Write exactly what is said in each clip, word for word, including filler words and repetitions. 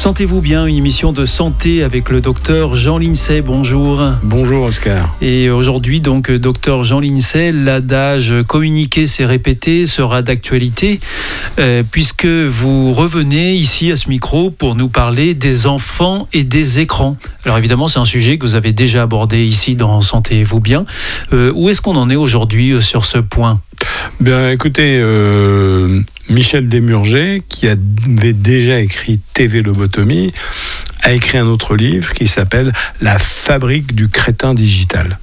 Sentez-vous bien, une émission de santé avec le docteur Jean Lincey. Bonjour. Bonjour Oscar. Et aujourd'hui, donc, docteur Jean Lincey, l'adage « communiquer, c'est répéter » sera d'actualité euh, puisque vous revenez ici à ce micro pour nous parler des enfants et des écrans. Alors évidemment, c'est un sujet que vous avez déjà abordé ici dans Sentez-vous bien. Euh, où est-ce qu'on en est aujourd'hui euh, sur ce point ? Bien, écoutez, euh, Michel Desmurger, qui avait déjà écrit T V Lobotomie, a écrit un autre livre qui s'appelle La fabrique du crétin digital.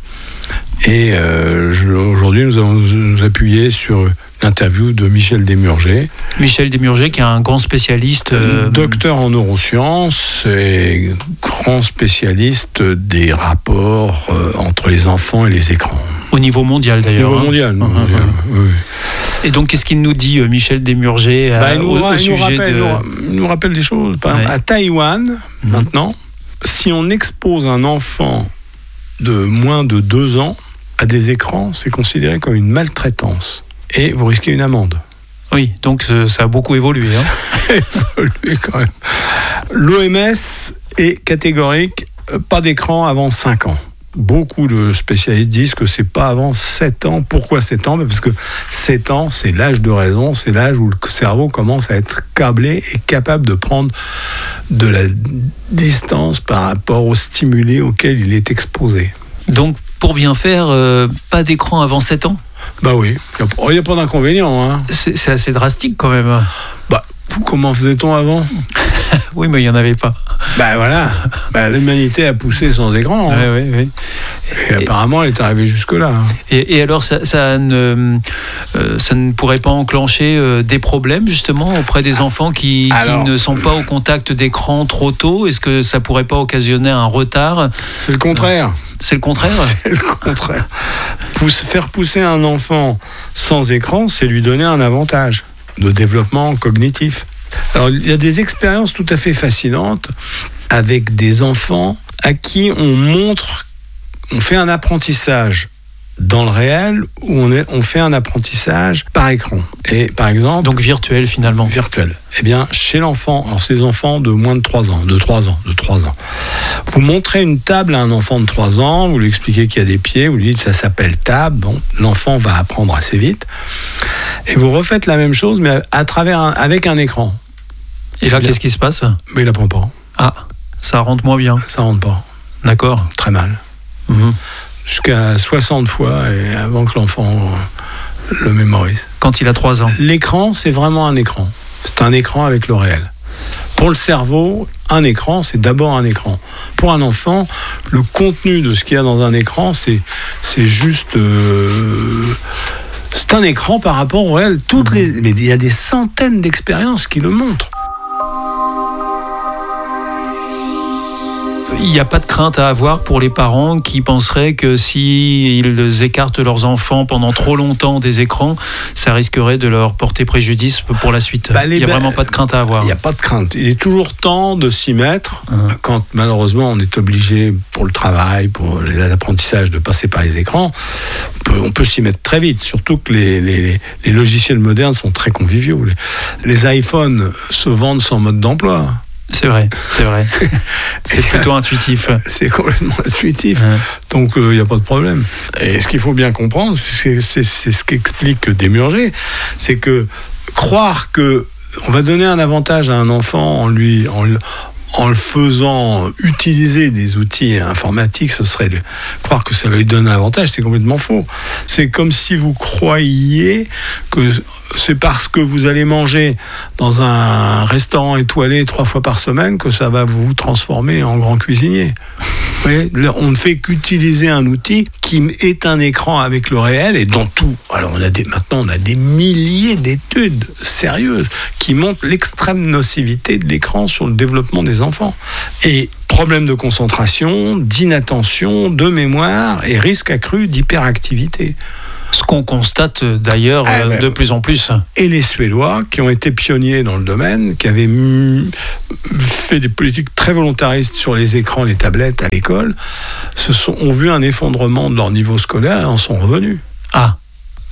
Et euh, je, aujourd'hui, nous allons nous appuyer sur l'interview de Michel Desmurger. Michel Desmurger, qui est un grand spécialiste... Euh... Docteur en neurosciences et grand spécialiste des rapports euh, entre les enfants et les écrans. Au niveau mondial, d'ailleurs. Au niveau mondial, hein. mondial uh-huh. oui. Et donc, qu'est-ce qu'il nous dit, Michel Desmurger, bah, il nous, au, au il sujet nous rappelle, de... Il nous rappelle des choses. Par exemple, ouais. À Taïwan, mmh. maintenant, si on expose un enfant de moins de deux ans à des écrans, c'est considéré comme une maltraitance. Et vous risquez une amende. Oui, donc ça a beaucoup évolué. Hein. Ça a évolué quand même. L'O M S est catégorique, pas d'écran avant cinq ans. Beaucoup de spécialistes disent que c'est pas avant sept ans. Pourquoi sept ans ? Parce que sept ans, c'est l'âge de raison, c'est l'âge où le cerveau commence à être câblé et capable de prendre de la distance par rapport aux stimuli auxquels il est exposé. Donc, pour bien faire, euh, pas d'écran avant sept ans ? Bah oui, il n'y a, a pas d'inconvénient. Hein. C'est, c'est assez drastique quand même. Bah, comment faisait-on avant ? Oui, mais il n'y en avait pas. Ben voilà, ben, l'humanité a poussé sans écran. Hein. Oui, oui, oui. Et, et apparemment, elle est arrivée jusque-là. Hein. Et, et alors, ça, ça, ne, euh, ça ne pourrait pas enclencher euh, des problèmes, justement, auprès des enfants qui, alors, qui ne sont pas au contact d'écran trop tôt ? Est-ce que ça ne pourrait pas occasionner un retard ? C'est le contraire. C'est le contraire ? C'est le contraire. Pousse, faire pousser un enfant sans écran, c'est lui donner un avantage de développement cognitif. Alors, il y a des expériences tout à fait fascinantes avec des enfants à qui on montre, on fait un apprentissage dans le réel ou on, est, on fait un apprentissage par écran. Et par exemple... Donc virtuel finalement. Virtuel. Eh bien, chez l'enfant, alors c'est des enfants de moins de trois ans, de trois ans, de trois ans. Vous montrez une table à un enfant de trois ans, vous lui expliquez qu'il y a des pieds, vous lui dites ça s'appelle table, bon, l'enfant va apprendre assez vite. Et vous refaites la même chose, mais à travers un, avec un écran. Et là, qu'est-ce qui se passe ? Mais il n'apprend pas. Ah, ça rentre moins bien. Ça rentre pas. D'accord. Très mal. Mmh. Jusqu'à soixante fois et avant que l'enfant le mémorise. Quand il a trois ans. L'écran, c'est vraiment un écran. C'est un écran avec le réel. Pour le cerveau, un écran, c'est d'abord un écran. Pour un enfant, le contenu de ce qu'il y a dans un écran, c'est, c'est juste... Euh, c'est un écran par rapport au réel. Toutes les, mais il y a des centaines d'expériences qui le montrent. Il n'y a pas de crainte à avoir pour les parents qui penseraient que s'ils écartent leurs enfants pendant trop longtemps des écrans, ça risquerait de leur porter préjudice pour la suite. Bah, il n'y a ba- vraiment pas de crainte à avoir. Il n'y a pas de crainte. Il est toujours temps de s'y mettre mmh. quand malheureusement on est obligé pour le travail, pour l'apprentissage de passer par les écrans. On peut, on peut s'y mettre très vite, surtout que les, les, les logiciels modernes sont très conviviaux. Les, les iPhones se vendent sans mode d'emploi. C'est vrai, c'est vrai. C'est plutôt intuitif. C'est complètement intuitif. Ouais. Donc, il euh, n'y a pas de problème. Et ce qu'il faut bien comprendre, c'est, c'est, c'est ce qu'explique Desmurger, c'est que croire que on va donner un avantage à un enfant en lui... En, en le faisant utiliser des outils informatiques, ce serait de croire que ça lui donne un avantage, c'est complètement faux. C'est comme si vous croyiez que c'est parce que vous allez manger dans un restaurant étoilé trois fois par semaine que ça va vous transformer en grand cuisinier. Vous voyez, on ne fait qu'utiliser un outil qui est un écran avec le réel et dans tout. Alors on a des, maintenant on a des milliers d'études sérieuses qui montrent l'extrême nocivité de l'écran sur le développement des enfants. Et problème de concentration, d'inattention, de mémoire et risque accru d'hyperactivité. Ce qu'on constate d'ailleurs ah, ben, de plus en plus. Et les Suédois, qui ont été pionniers dans le domaine, qui avaient fait des politiques très volontaristes sur les écrans, les tablettes à l'école, se sont, ont vu un effondrement de leur niveau scolaire et en sont revenus. Ah.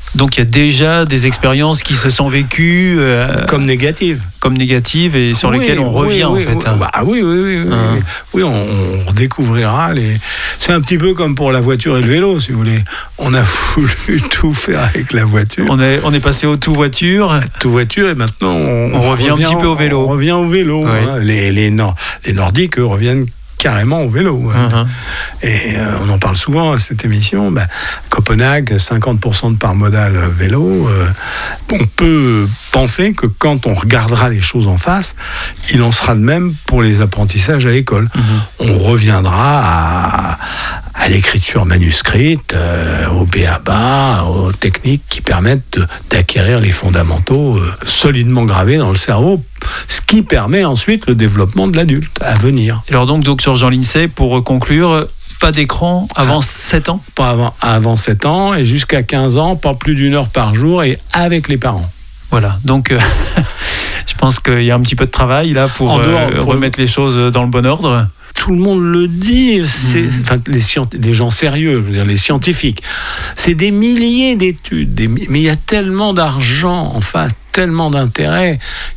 Donc il y a déjà des expériences qui se sont vécues euh, comme négatives, comme négatives et sur oui, lesquelles on oui, revient oui, en fait. Oui, bah, oui, oui, oui, oui, Hein. oui, on, on redécouvrira les. C'est un petit peu comme pour la voiture et le vélo, si vous voulez. On a voulu tout faire avec la voiture. On est, on est passé au tout voiture. Tout voiture et maintenant on, On revient un petit peu au vélo. On revient au vélo. Oui. Hein. Les, les, Nord, les Nordiques eux, reviennent carrément au vélo. Hein. Uh-huh. Et euh, on en parle souvent à cette émission. Ben, Copenhague, cinquante pour cent de part modale vélo. Euh, on peut penser que quand on regardera les choses en face, il en sera de même pour les apprentissages à l'école. Uh-huh. On reviendra à, à l'écriture manuscrite, euh, au B A B A, aux techniques qui permettent de, d'acquérir les fondamentaux euh, solidement gravés dans le cerveau, ce qui permet ensuite le développement de l'adulte à venir. Alors donc, docteur Jean Lincey, pour conclure, pas d'écran avant ah, sept ans ? Pas avant, avant sept ans et jusqu'à quinze ans, pas plus d'une heure par jour et avec les parents. Voilà, donc euh, je pense qu'il y a un petit peu de travail là pour, en dehors, euh, pour remettre les choses dans le bon ordre. Tout le monde le dit, c'est, mmh. enfin, les, les gens sérieux, je veux dire, les scientifiques. C'est des milliers d'études, des, mais il y a tellement d'argent en face, tellement d'intérêt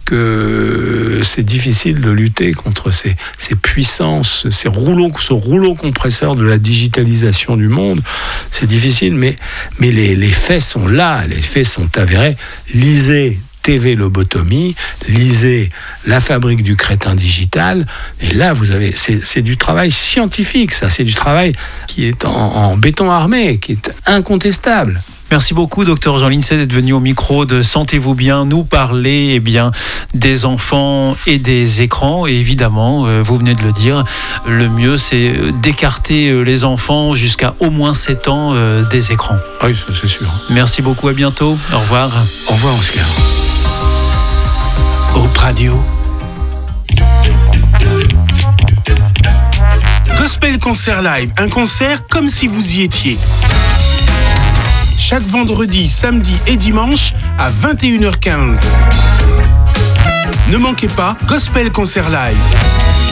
que c'est difficile de lutter contre ces, ces puissances, ces rouleaux, ce rouleau compresseur de la digitalisation du monde. C'est difficile, mais, mais les, les faits sont là, les faits sont avérés. Lisez T V Lobotomie, lisez La fabrique du crétin digital, et là vous avez, c'est, c'est du travail scientifique, ça, c'est du travail qui est en, en béton armé, qui est incontestable. Merci beaucoup, docteur Jean Lincey, d'être venu au micro de Sentez-vous bien, nous parler eh bien, des enfants et des écrans. Et évidemment, euh, vous venez de le dire, le mieux, c'est d'écarter les enfants jusqu'à au moins sept ans euh, des écrans. Oui, ça, c'est sûr. Merci beaucoup, à bientôt. Au revoir. Au revoir, Oscar. Hope Radio. Gospel Concert Live, un concert comme si vous y étiez. Chaque vendredi, samedi et dimanche à vingt et une heures quinze. Ne manquez pas Gospel Concert Live.